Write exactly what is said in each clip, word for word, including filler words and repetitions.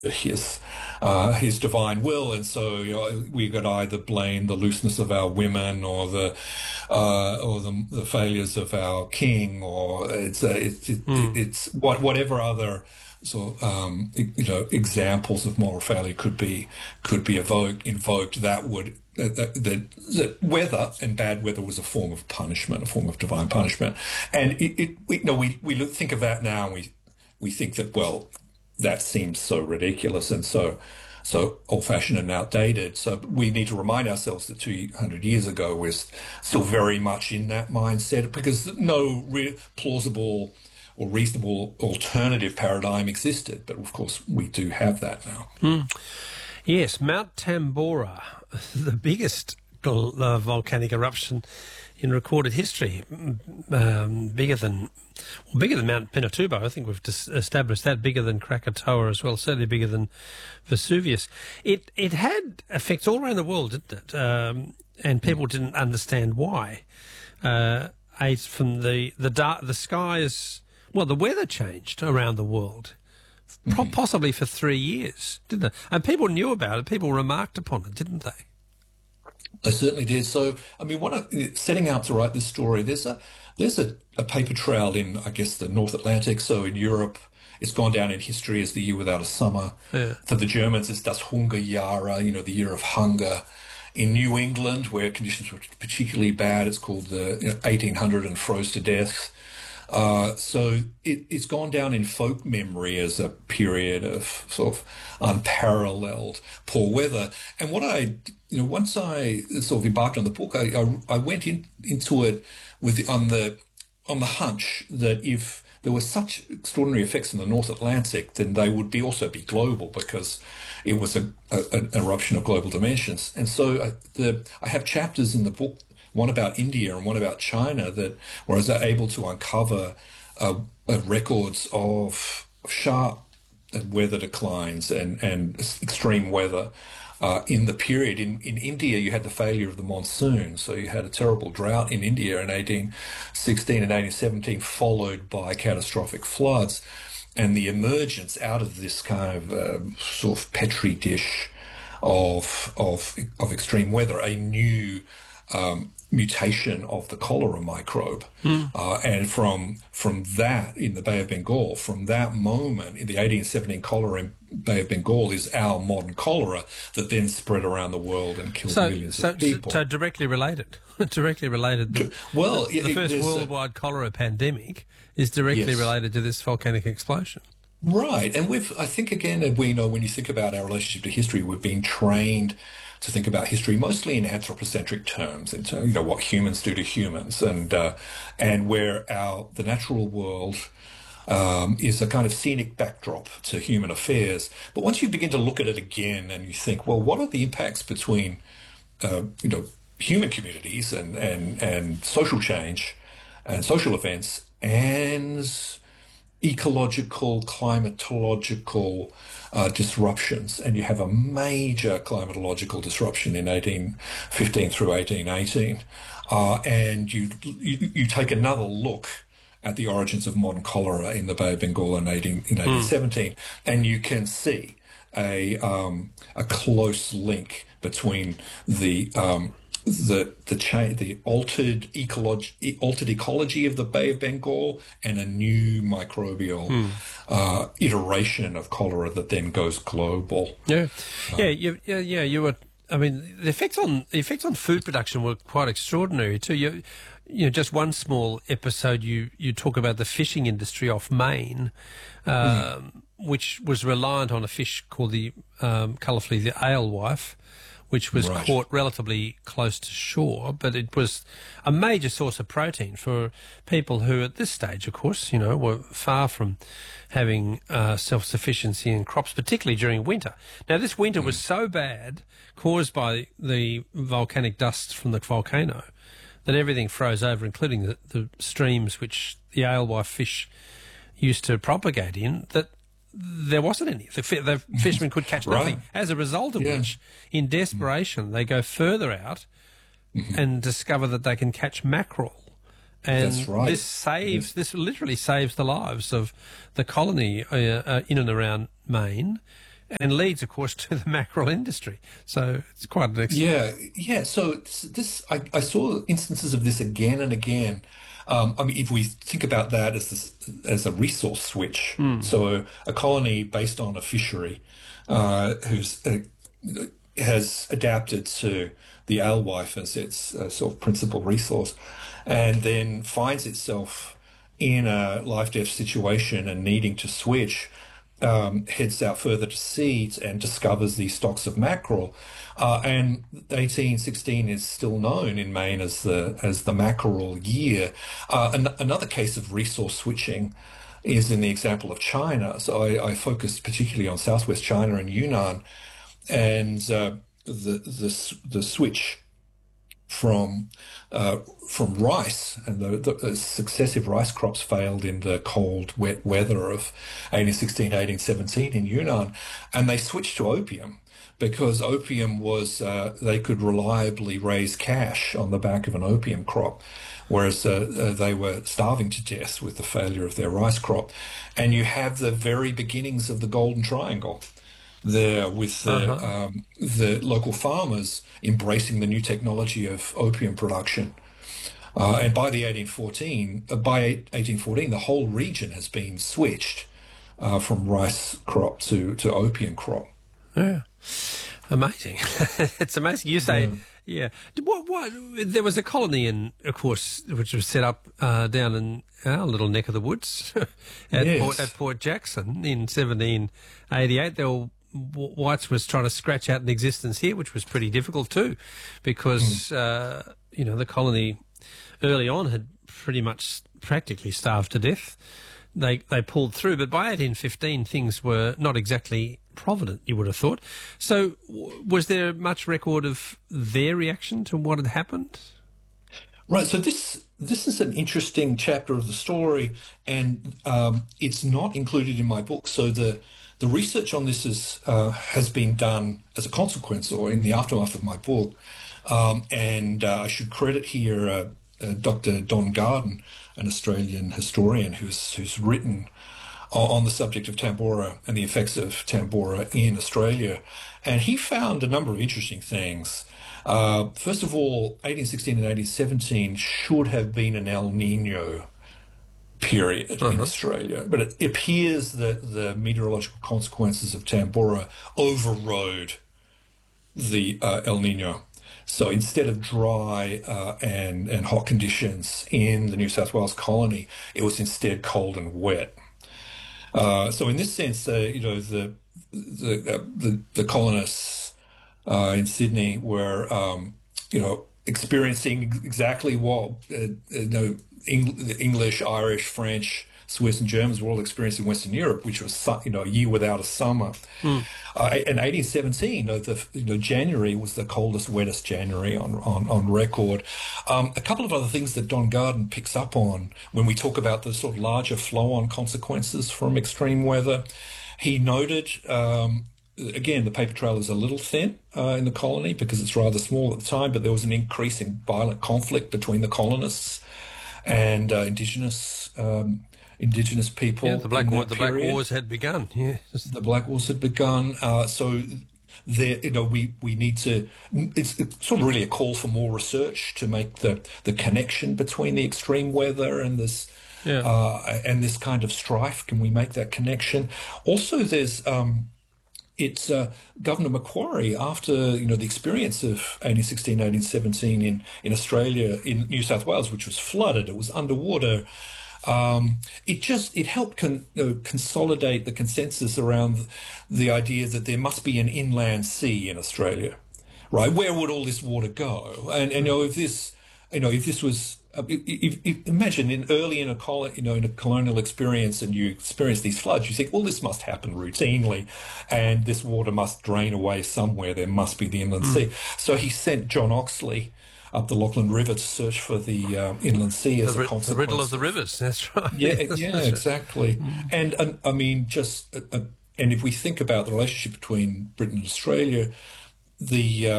his uh, his divine will, and so you know, we could either blame the looseness of our women or the uh, or the, the failures of our king, or it's uh, it's it, Mm. it's what whatever other sort of, um, you know examples of moral failure could be could be evoked invoked that would that, that, that, that weather and bad weather was a form of punishment, a form of divine punishment, and it, it we, you know we we look, think of that now and we we think that well. That seems so ridiculous and so so old-fashioned and outdated. So we need to remind ourselves that two hundred years ago we're still very much in that mindset because no re- plausible or reasonable alternative paradigm existed. But of course, we do have that now. Mm. Yes, Mount Tambora, the biggest uh, volcanic eruption in recorded history, um, bigger than well, bigger than Mount Pinatubo. I think we've dis- established that. Bigger than Krakatoa as well. Certainly bigger than Vesuvius. It it had effects all around the world, didn't it? Um, and people didn't understand why. Uh, eight from the the dark, the skies. Well, the weather changed around the world, mm-hmm. possibly for three years, didn't it? And people knew about it. People remarked upon it, didn't they? I certainly did. So, I mean, what I, setting out to write this story, there's a there's a, a paper trail in, I guess, the North Atlantic. So in Europe, it's gone down in history as the year without a summer. Yeah. For the Germans, it's Das Hungerjahre, you know, the year of hunger. In New England, where conditions were particularly bad, it's called the you know, eighteen hundred and froze to death. Uh, so it, it's gone down in folk memory as a period of sort of unparalleled poor weather. And what I, you know, once I sort of embarked on the book, I, I, I went in, into it with on the on the hunch that if there were such extraordinary effects in the North Atlantic, then they would be also be global because it was a, a, an eruption of global dimensions. And so I, the I have chapters in the book. One about India and one about China, that where I was able to uncover uh, uh, records of sharp weather declines and, and extreme weather uh, in the period. In, in India, you had the failure of the monsoon, so you had a terrible drought in India in eighteen sixteen and eighteen seventeen, followed by catastrophic floods, and the emergence out of this kind of uh, sort of petri dish of of of extreme weather, a new um, mutation of the cholera microbe. Mm. Uh, and from from that, in the Bay of Bengal, from that moment, in the eighteen seventeen cholera in Bay of Bengal is our modern cholera that then spread around the world and killed so, millions so, of people. So directly related. directly related. The, well, the, the it, first worldwide a, cholera pandemic is directly yes. related to this volcanic explosion. Right. And we've, I think, again, we know when you think about our relationship to history, we've been trained to think about history mostly in anthropocentric terms, in terms, you know, what humans do to humans, and uh, and where our the natural world um, is a kind of scenic backdrop to human affairs. But once you begin to look at it again, and you think, well, what are the impacts between uh, you know human communities and and and social change and social events and ecological, climatological uh, disruptions, and you have a major climatological disruption in eighteen fifteen through eighteen eighteen, uh, and you, you you take another look at the origins of modern cholera in the Bay of Bengal in eighteen in eighteen seventeen, mm. and you can see a um, a close link between the um, the the cha- the altered ecology altered ecology of the Bay of Bengal and a new microbial hmm. uh, iteration of cholera that then goes global. Yeah, uh, yeah, you, yeah, yeah. You were. I mean, the effects on the effects on food production were quite extraordinary too. You, you know, just one small episode. You you talk about the fishing industry off Maine, um, mm. which was reliant on a fish called the um, colourfully the alewife, which was right. caught relatively close to shore, but it was a major source of protein for people who, at this stage, of course, you know, were far from having uh, self-sufficiency in crops, particularly during winter. Now, this winter mm. was so bad, caused by the volcanic dust from the volcano, that everything froze over, including the, the streams which the alewife fish used to propagate in, that there wasn't any. The, the fishermen could catch nothing. Right. As a result of yeah. which, in desperation, they go further out mm-hmm. and discover that they can catch mackerel. And That's right. this saves, yes. this literally saves the lives of the colony uh, uh, in and around Maine and leads, of course, to the mackerel industry. So it's quite an ex- Yeah, yeah. So this, this I, I saw instances of this again and again. Um, I mean, if we think about that as this, as a resource switch, so a colony based on a fishery, uh, who's uh, has adapted to the alewife as its uh, sort of principal resource, and then finds itself in a life-death situation and needing to switch, um, heads out further to sea and discovers these stocks of mackerel. Uh, and eighteen sixteen is still known in Maine as the as the mackerel year. Uh, an, another case of resource switching is in the example of China. So I, I focused particularly on southwest China and Yunnan, and uh, the the the switch from uh, from rice, and the, the successive rice crops failed in the cold, wet weather of eighteen sixteen, eighteen seventeen in Yunnan, and they switched to opium because opium was, uh, they could reliably raise cash on the back of an opium crop, whereas uh, uh, they were starving to death with the failure of their rice crop. And you have the very beginnings of the Golden Triangle there with the, Uh-huh. um, the local farmers embracing the new technology of opium production. Uh, and by the eighteen fourteen, uh, by eighteen fourteen, the whole region has been switched uh, from rice crop to, to opium crop. Yeah. Amazing. It's amazing. You say, yeah. What, what, there was a colony, in, of course, which was set up uh, down in our little neck of the woods at, Yes. Port, at Port Jackson in seventeen eighty-eight. There were, Whites was trying to scratch out an existence here, which was pretty difficult too, because, uh, you know, the colony early on had pretty much practically starved to death. They they pulled through, but by eighteen fifteen things were not exactly provident, you would have thought. So w- was there much record of their reaction to what had happened? Right. So this this is an interesting chapter of the story, and um, it's not included in my book. So the the research on this is uh, has been done as a consequence or in the aftermath of my book, um, and uh, I should credit here uh, uh, Doctor Don Garden, an Australian historian who's who's written on the subject of Tambora and the effects of Tambora in Australia, and he found a number of interesting things. Uh, first of all, eighteen sixteen and eighteen seventeen should have been an El Nino period in Australia, but it appears that the meteorological consequences of Tambora overrode the uh, El Nino. So instead of dry uh, and, and hot conditions in the New South Wales colony, it was instead cold and wet. Uh, so in this sense, uh, you know, the the, uh, the, the colonists uh, in Sydney were, um, you know, experiencing exactly what, uh, you know, Eng- the English, Irish, French, Swiss, and Germans were all experiencing in Western Europe, which was, su- you know, a year without a summer. Mm. Uh, in eighteen seventeen, you know, the, you know, January was the coldest, wettest January on on, on record. Um, a couple of other things that Don Garden picks up on when we talk about the sort of larger flow-on consequences from extreme weather. He noted, um, again, the paper trail is a little thin uh, in the colony because it's rather small at the time, but there was an increase in violent conflict between the colonists and uh, indigenous um, indigenous people. Yeah, the Black in War, that the Black period. Wars had begun. Yeah, The Black Wars had begun. Uh, so there, you know, we, we need to. It's, it's sort of really a call for more research to make the, the connection between the extreme weather and this. Yeah. Uh, and this kind of strife. Can we make that connection? Also, there's um, it's uh, Governor Macquarie, after you know the experience of eighteen sixteen, eighteen seventeen in in Australia, in New South Wales, which was flooded, it was underwater. Um, it just it helped con, you know, consolidate the consensus around the idea that there must be an inland sea in Australia, right? Where would all this water go? And, and you know if this, you know if this was. Uh, if, if, imagine in early in a col- you know in a colonial experience, and you experience these floods, you think, well, this must happen routinely, and this water must drain away somewhere. There must be the inland mm. sea. So he sent John Oxley up the Lachlan River to search for the uh, inland sea as the, a consequence. The riddle of the rivers. That's right. Yeah, that's yeah, right. exactly. Mm. And, and I mean, just uh, uh, and if we think about the relationship between Britain and Australia, the um,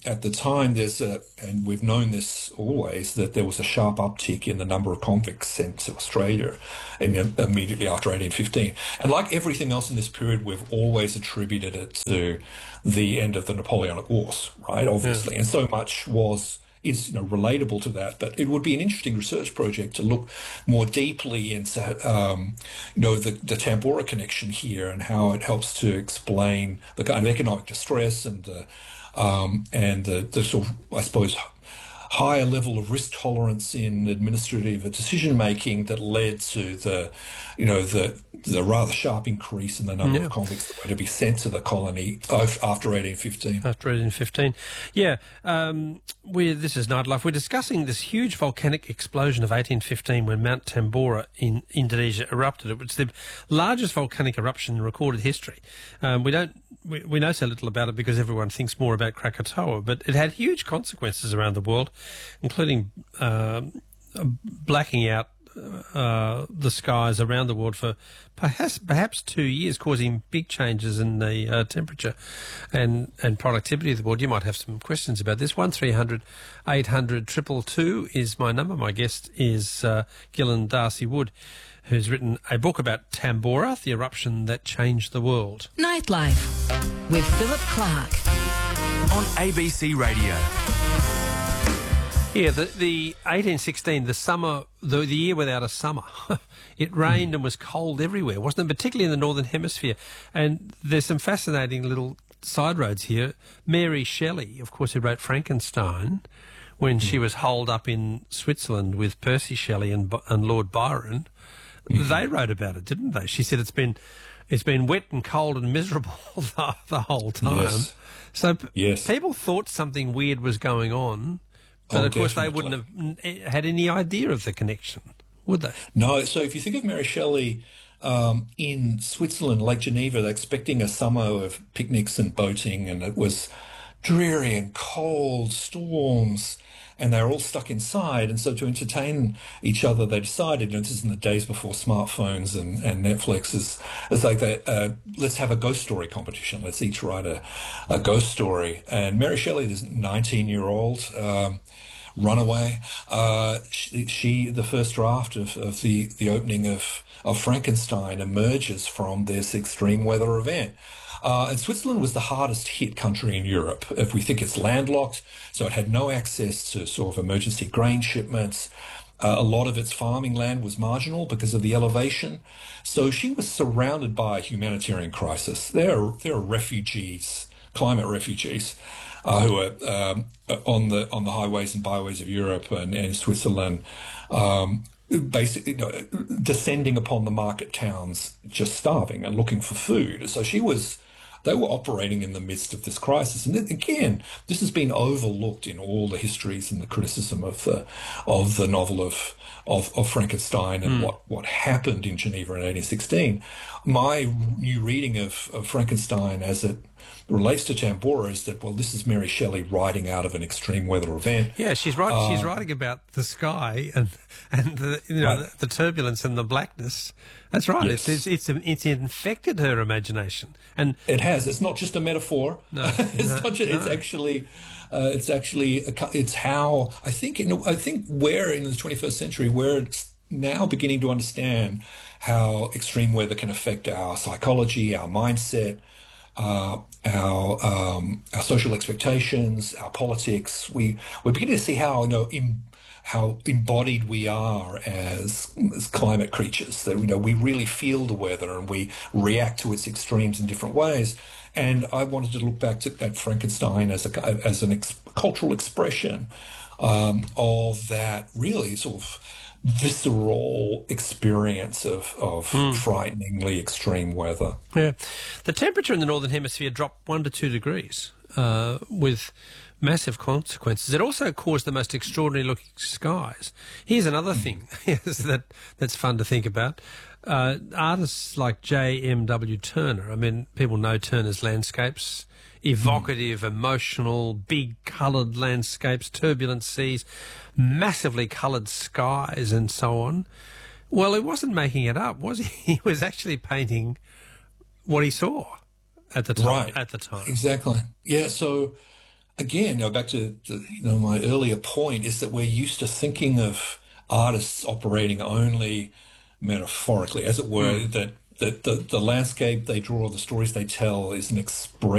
at the time, there's a, and we've known this always, that there was a sharp uptick in the number of convicts sent to Australia in, immediately after eighteen fifteen. And like everything else in this period, we've always attributed it to the end of the Napoleonic Wars, right? Obviously, yeah. And so much was is you know relatable to that. But it would be an interesting research project to look more deeply into um, you know the, the Tambora connection here and how it helps to explain the kind of economic distress and the um, and the, the sort of, I suppose, higher level of risk tolerance in administrative decision making that led to the, you know, the the rather sharp increase in the number yeah. of convicts that were to be sent to the colony after eighteen fifteen. After eighteen fifteen, yeah. Um, we this is Nightlife. We're discussing this huge volcanic explosion of eighteen fifteen when Mount Tambora in Indonesia erupted. It was the largest volcanic eruption in recorded history. Um, we don't. We, we know so little about it because everyone thinks more about Krakatoa, but it had huge consequences around the world, including uh, blacking out uh, the skies around the world for perhaps perhaps two years, causing big changes in the uh, temperature and, and productivity of the world. You might have some questions about this. one three hundred eight hundred two two two is my number. My guest is uh, Gillen Darcy Wood, who's written a book about Tambora, the eruption that changed the world. Nightlife with Philip Clark on A B C Radio. Yeah, the, the eighteen sixteen, the summer, the, the year without a summer. It rained mm. and was cold everywhere, wasn't it? Particularly in the Northern Hemisphere. And there's some fascinating little side roads here. Mary Shelley, of course, who wrote Frankenstein, when mm. she was holed up in Switzerland with Percy Shelley and, and Lord Byron, mm. they wrote about it, didn't they? She said it's been it's been wet and cold and miserable the, the whole time. Yes. So yes. people thought something weird was going on. But, oh, of course, definitely. They wouldn't have had any idea of the connection, would they? No. So if you think of Mary Shelley um, in Switzerland, Lake Geneva, they're expecting a summer of picnics and boating, and it was dreary and cold, storms, and they were all stuck inside. And so to entertain each other, they decided, you know, this is in the days before smartphones and, and Netflix, is it's like, they, uh, let's have a ghost story competition. Let's each write a, a ghost story. And Mary Shelley, this nineteen-year-old um, runaway, uh, she, she, the first draft of, of the, the opening of, of Frankenstein emerges from this extreme weather event. Uh, and Switzerland was the hardest hit country in Europe. If we think it's landlocked, so it had no access to sort of emergency grain shipments. Uh, a lot of its farming land was marginal because of the elevation. So she was surrounded by a humanitarian crisis. There are, there are refugees, climate refugees, uh, who are um, on the on the highways and byways of Europe and, and Switzerland, um, basically, you know, descending upon the market towns, just starving and looking for food. So she was, they were operating in the midst of this crisis. And then, again, this has been overlooked in all the histories and the criticism of the of the novel of of, of Frankenstein and mm. what, what happened in Geneva in eighteen sixteen. My new reading of, of Frankenstein as it relates to Tambora is that, well, this is Mary Shelley writing out of an extreme weather event. Yeah, she's writing. Uh, she's writing about the sky and and the you know right. the, the turbulence and the blackness. That's right. Yes. It's, it's it's it's infected her imagination, and it has. It's not just a metaphor. No, it's no, not. Just, no. It's actually. Uh, it's actually. It's how I think. You know, I think we're in the twenty-first century, where it's now beginning to understand how extreme weather can affect our psychology, our mindset. Uh, our um, our social expectations, our politics. We we're beginning to see how you know in, how embodied we are as, as climate creatures. That you know we really feel the weather and we react to its extremes in different ways. And I wanted to look back to, at Frankenstein as a as an ex- cultural expression um, of that really sort of visceral experience of, of mm. frighteningly extreme weather. Yeah. The temperature in the Northern Hemisphere dropped one to two degrees uh, with massive consequences. It also caused the most extraordinary looking skies. Here's another mm. thing that that's fun to think about. Uh, artists like J M W Turner, I mean, people know Turner's landscapes, evocative, mm. emotional, big coloured landscapes, turbulent seas, massively coloured skies and so on. Well, he wasn't making it up, was he? He was actually painting what he saw at the time. Right. At the time. Exactly. Yeah, so again, you know, back to, to you know my earlier point is that we're used to thinking of artists operating only metaphorically, as it were, that that the, the landscape they draw, the stories they tell, is an expression